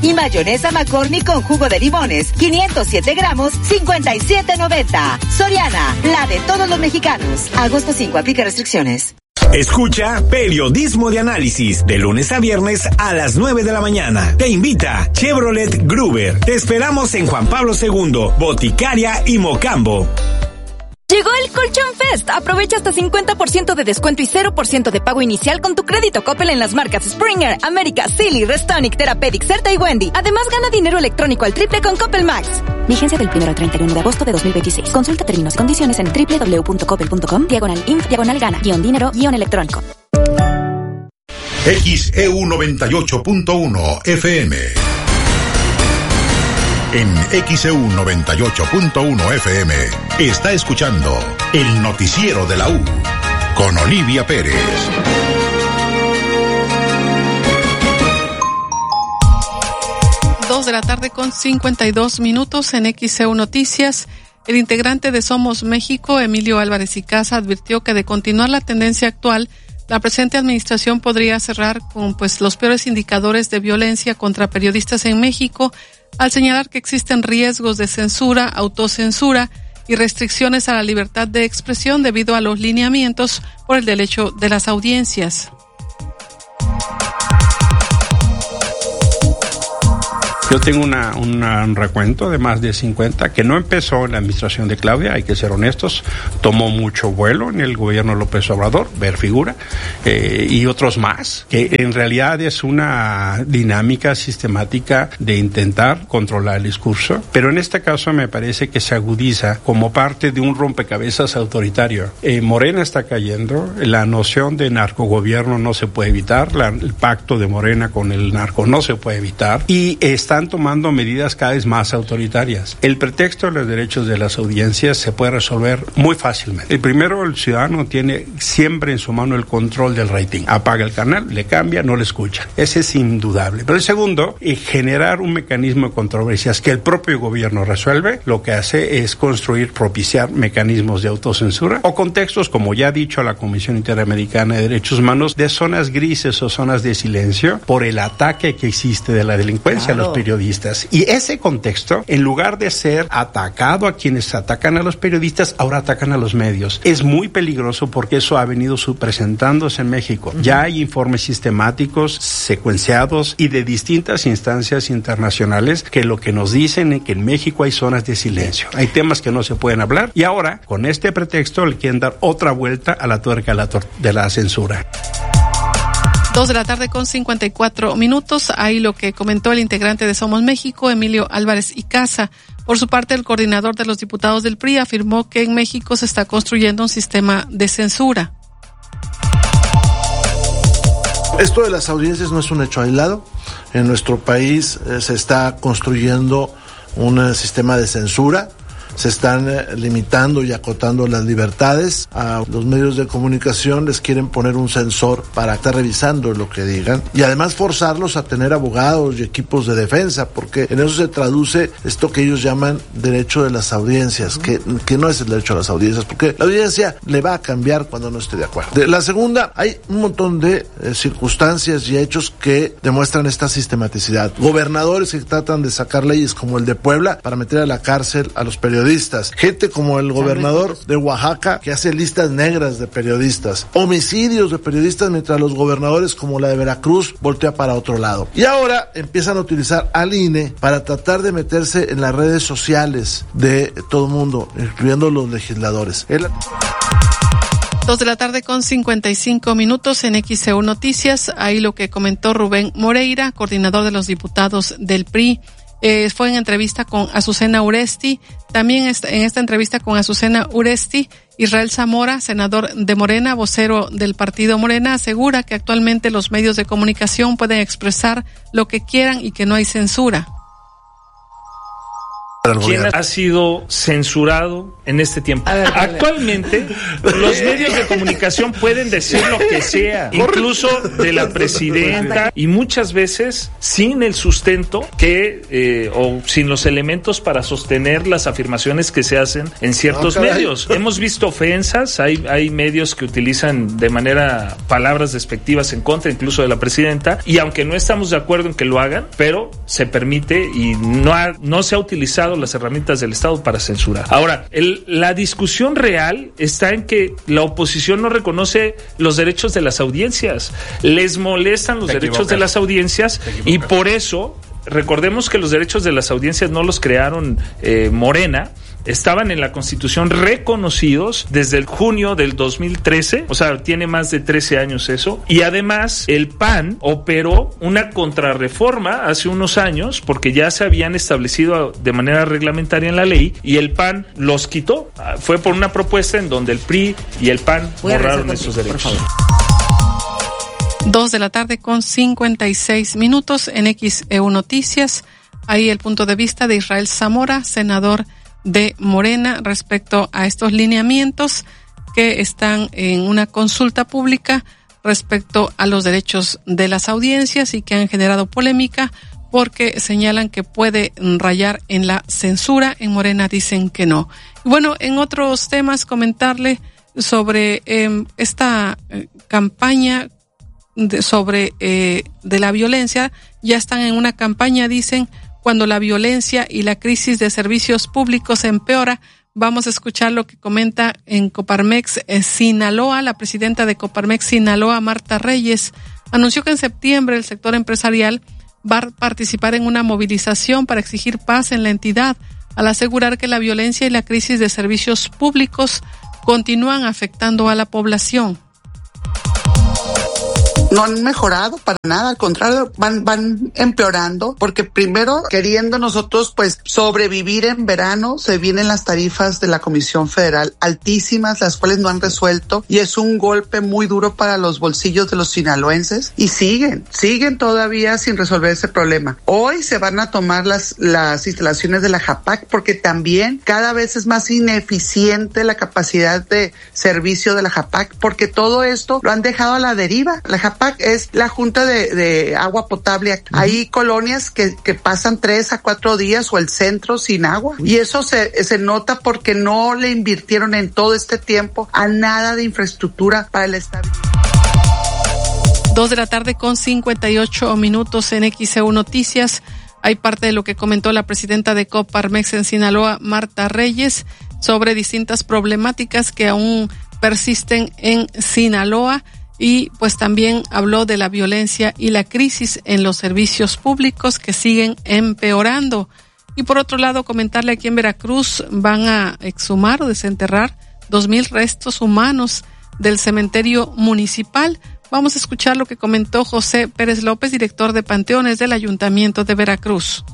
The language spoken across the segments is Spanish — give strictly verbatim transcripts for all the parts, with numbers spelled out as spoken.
Y mayonesa McCormick con jugo de limones, quinientos siete gramos, cincuenta y siete noventa. Soriana, la de todos los mexicanos. Agosto cinco, aplica restricciones. Escucha Periodismo de Análisis de lunes a viernes a las nueve de la mañana. Te invita Chevrolet Gruber. Te esperamos en Juan Pablo segundo, Boticaria y Mocambo. Llegó el Colchón Fest. Aprovecha hasta cincuenta por ciento de descuento y cero por ciento de pago inicial con tu crédito Coppel en las marcas Springer, América, Silly, Restonic, Therapeutic, Certa y Wendy. Además, gana dinero electrónico al triple con Coppel Max. Vigencia del primero al treinta y uno de agosto de dos mil veintiséis. Consulta términos y condiciones en doble u doble u doble u punto coppel punto com, diagonal inf, diagonal gana, guión dinero, guión electrónico. X E U noventa y ocho punto uno F M. En X E U noventa y ocho punto uno F M está escuchando el noticiero de la U con Olivia Pérez. Dos de la tarde con cincuenta y dos minutos en X E U Noticias. El integrante de Somos México, Emilio Álvarez y Casa, advirtió que de continuar la tendencia actual, la presente administración podría cerrar con pues los peores indicadores de violencia contra periodistas en México, al señalar que existen riesgos de censura, autocensura y restricciones a la libertad de expresión debido a los lineamientos por el derecho de las audiencias. Yo tengo una, una, un recuento de más de cincuenta que no empezó en la administración de Claudia, hay que ser honestos, tomó mucho vuelo en el gobierno López Obrador, ver figura, eh, y otros más, que en realidad es una dinámica sistemática de intentar controlar el discurso, pero en este caso me parece que se agudiza como parte de un rompecabezas autoritario. Eh, Morena está cayendo, la noción de narcogobierno no se puede evitar, la, el pacto de Morena con el narco no se puede evitar, y están tomando medidas cada vez más autoritarias. El pretexto de los derechos de las audiencias se puede resolver muy fácilmente. El primero, el ciudadano tiene siempre en su mano el control del rating. Apaga el canal, le cambia, no le escucha. Ese es indudable. Pero el segundo, generar un mecanismo de controversias que el propio gobierno resuelve, lo que hace es construir, propiciar mecanismos de autocensura o contextos, como ya ha dicho la Comisión Interamericana de Derechos Humanos, de zonas grises o zonas de silencio por el ataque que existe de la delincuencia claro. a los periodistas. Y ese contexto, en lugar de ser atacado a quienes atacan a los periodistas, ahora atacan a los medios. Es muy peligroso porque eso ha venido presentándose en México. Uh-huh. Ya hay informes sistemáticos, secuenciados y de distintas instancias internacionales que lo que nos dicen es que en México hay zonas de silencio. Hay temas que no se pueden hablar y ahora, con este pretexto, le quieren dar otra vuelta a la tuerca de la, tor- de la censura. Dos de la tarde con cincuenta y cuatro minutos. Ahí lo que comentó el integrante de Somos México, Emilio Álvarez y Casa. Por su parte, el coordinador de los diputados del P R I afirmó que en México se está construyendo un sistema de censura. Esto de las audiencias no es un hecho aislado. En nuestro país eh, se está construyendo un eh, sistema de censura. Se están eh, limitando y acotando las libertades. A los medios de comunicación les quieren poner un censor para estar revisando lo que digan y además forzarlos a tener abogados y equipos de defensa, porque en eso se traduce esto que ellos llaman derecho de las audiencias, que, que no es el derecho a las audiencias, porque la audiencia le va a cambiar cuando no esté de acuerdo. De la segunda, hay un montón de eh, circunstancias y hechos que demuestran esta sistematicidad. Gobernadores que tratan de sacar leyes como el de Puebla para meter a la cárcel a los periodistas. Gente como el gobernador de Oaxaca que hace listas negras de periodistas. Homicidios de periodistas mientras los gobernadores como la de Veracruz voltea para otro lado. Y ahora empiezan a utilizar al I N E para tratar de meterse en las redes sociales de todo el mundo, incluyendo los legisladores. El... Dos de la tarde con cincuenta y cinco minutos en X E U Noticias. Ahí lo que comentó Rubén Moreira, coordinador de los diputados del P R I. Eh, fue en entrevista con Azucena Uresti. También est- en esta entrevista con Azucena Uresti, Israel Zamora, senador de Morena, vocero del partido Morena, asegura que actualmente los medios de comunicación pueden expresar lo que quieran y que no hay censura. ¿Quién ha sido censurado en este tiempo? A ver, a ver. Actualmente, los medios de comunicación pueden decir lo que sea, incluso de la presidenta, y muchas veces sin el sustento que eh, o sin los elementos para sostener las afirmaciones que se hacen en ciertos no, medios. Hemos visto ofensas, hay, hay medios que utilizan de manera palabras despectivas en contra incluso de la presidenta, y aunque no estamos de acuerdo en que lo hagan, pero se permite y no, ha, no se ha utilizado las herramientas del Estado para censurar. Ahora, el, la discusión real está en que la oposición no reconoce los derechos de las audiencias. Les molestan los Te derechos equivocas. de las audiencias y por eso, recordemos que los derechos de las audiencias no los crearon eh, Morena, estaban en la Constitución reconocidos desde el junio del dos mil trece, o sea, tiene más de trece años eso, y además el P A N operó una contrarreforma hace unos años, porque ya se habían establecido de manera reglamentaria en la ley, y el P A N los quitó. Fue por una propuesta en donde el P R I y el P A N borraron esos derechos. Dos de la tarde con cincuenta y seis minutos en X E U Noticias. Ahí el punto de vista de Israel Zamora, senador de Morena, respecto a estos lineamientos que están en una consulta pública respecto a los derechos de las audiencias y que han generado polémica porque señalan que puede rayar en la censura. En Morena dicen que no. Bueno, en otros temas comentarle sobre eh, esta eh, campaña de, sobre eh, de la violencia. Ya están en una campaña, dicen, cuando la violencia y la crisis de servicios públicos empeora. Vamos a escuchar lo que comenta en Coparmex eh, Sinaloa. La presidenta de Coparmex Sinaloa, Marta Reyes, anunció que en septiembre el sector empresarial va a participar en una movilización para exigir paz en la entidad, al asegurar que la violencia y la crisis de servicios públicos continúan afectando a la población. No han mejorado para nada, al contrario, van, van empeorando, porque primero, queriendo nosotros pues sobrevivir en verano, se vienen las tarifas de la Comisión Federal altísimas, las cuales no han resuelto, y es un golpe muy duro para los bolsillos de los sinaloenses, y siguen, siguen todavía sin resolver ese problema. Hoy se van a tomar las, las instalaciones de la JAPAC, porque también cada vez es más ineficiente la capacidad de servicio de la JAPAC, porque todo esto lo han dejado a la deriva. La JAPAC es la Junta de, de Agua Potable. Hay colonias que, que pasan tres a cuatro días o el centro sin agua. Y eso se, se nota porque no le invirtieron en todo este tiempo a nada de infraestructura para el estado. Dos de la tarde con cincuenta y ocho minutos en X E U Noticias. Hay parte de lo que comentó la presidenta de Coparmex en Sinaloa, Marta Reyes, sobre distintas problemáticas que aún persisten en Sinaloa. Y pues también habló de la violencia y la crisis en los servicios públicos que siguen empeorando. Y por otro lado, comentarle aquí en Veracruz van a exhumar o desenterrar dos mil restos humanos del cementerio municipal. Vamos a escuchar lo que comentó José Pérez López, director de Panteones del Ayuntamiento de Veracruz.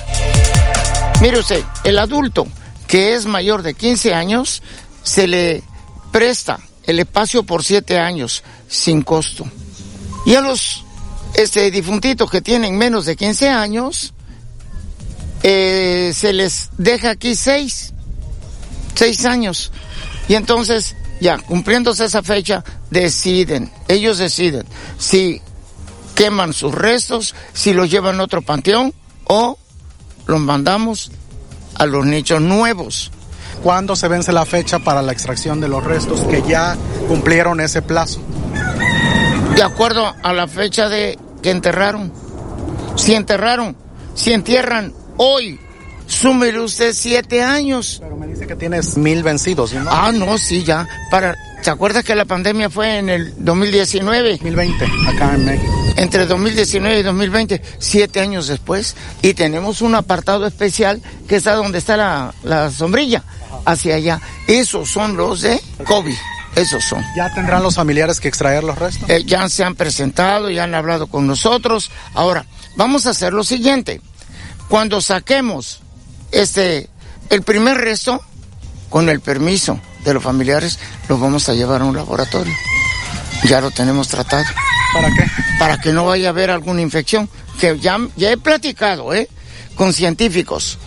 Mire usted, el adulto que es mayor de quince años se le presta el espacio por siete años sin costo. Y a los este difuntitos que tienen menos de quince años eh, se les deja aquí seis seis años. Y entonces ya cumpliéndose esa fecha deciden, ellos deciden si queman sus restos, si los llevan a otro panteón o los mandamos a los nichos nuevos. ¿Cuándo se vence la fecha para la extracción de los restos que ya cumplieron ese plazo? De acuerdo a la fecha de que enterraron. Si enterraron, si entierran hoy, súmele usted siete años. Pero me dice que tienes mil vencidos, ¿no? Ah, no, sí, ya. Para, ¿te acuerdas que la pandemia fue en el dos mil diecinueve? dos mil veinte, acá en México. Entre dos mil diecinueve y dos mil veinte, siete años después, y tenemos un apartado especial que está donde está la, la sombrilla, hacia allá. Esos son los de COVID, esos son. ¿Ya tendrán los familiares que extraer los restos? Eh, ya se han presentado, ya han hablado con nosotros. Ahora, vamos a hacer lo siguiente. Cuando saquemos este, el primer resto, con el permiso de los familiares, los vamos a llevar a un laboratorio. Ya lo tenemos tratado. ¿Para qué? Para que no vaya a haber alguna infección. Que ya, ya he platicado, ¿eh? Con científicos.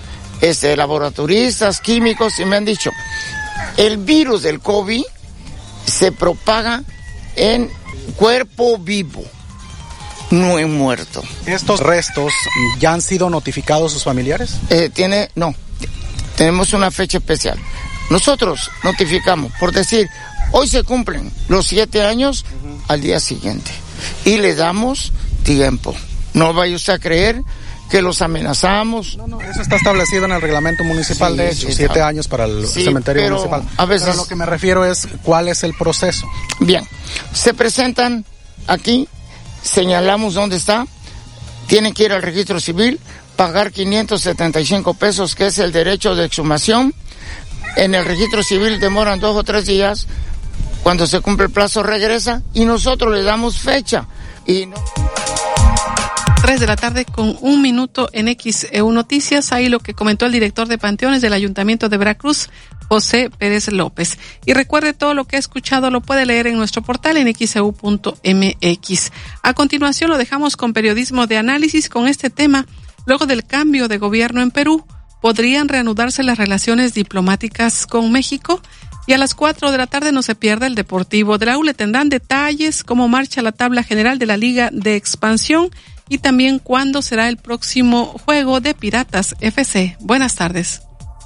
este, laboratoristas, químicos, y me han dicho, el virus del COVID se propaga en cuerpo vivo, no en muerto. ¿Estos restos ya han sido notificados sus familiares? Eh, tiene, no, tenemos una fecha especial. Nosotros notificamos, por decir, hoy se cumplen los siete años, uh-huh, al día siguiente, y le damos tiempo. No vaya usted a creer que los amenazamos. No, no, eso está establecido en el reglamento municipal, sí, de hecho, sí, siete años para el sí, cementerio pero municipal. A veces, pero lo que me refiero es, ¿cuál es el proceso? Bien, se presentan aquí, señalamos dónde está, tienen que ir al registro civil, pagar quinientos setenta y cinco pesos, que es el derecho de exhumación. En el registro civil demoran dos o tres días, cuando se cumple el plazo regresa y nosotros le damos fecha. Y no... Tres de la tarde con un minuto en X E U Noticias. Ahí lo que comentó el director de Panteones del Ayuntamiento de Veracruz, José Pérez López. Y recuerde, todo lo que ha escuchado lo puede leer en nuestro portal en x e u punto m x. A continuación lo dejamos con periodismo de análisis con este tema. Luego del cambio de gobierno en Perú, ¿podrían reanudarse las relaciones diplomáticas con México? Y a las cuatro de la tarde no se pierda el Deportivo de la U. Le tendrán detalles, cómo marcha la tabla general de la Liga de Expansión y también cuándo será el próximo juego de Piratas F C. Buenas tardes.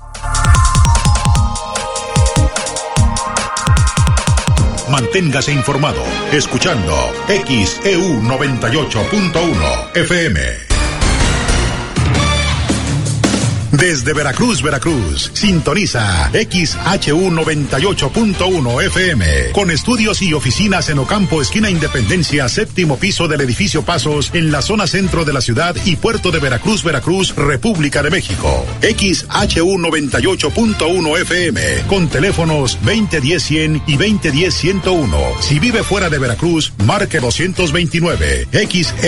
Manténgase informado escuchando X E U noventa y ocho punto uno F M. Desde Veracruz, Veracruz, sintoniza X H U noventa y ocho punto uno F M, con estudios y oficinas en Ocampo, esquina Independencia, séptimo piso del edificio Pasos, en la zona centro de la ciudad y puerto de Veracruz, Veracruz, República de México. X H U noventa y ocho punto uno F M, con teléfonos veinte diez cien y veinte diez ciento uno. Si vive fuera de Veracruz, marque doscientos veintinueve. X